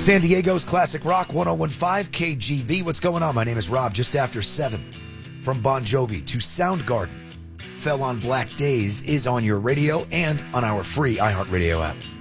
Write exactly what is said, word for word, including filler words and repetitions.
San Diego's Classic Rock one oh one point five K G B. What's going on? My name is Rob. Just after seven. From Bon Jovi to Soundgarden. Fell on Black Days is on your radio and on our free iHeartRadio app.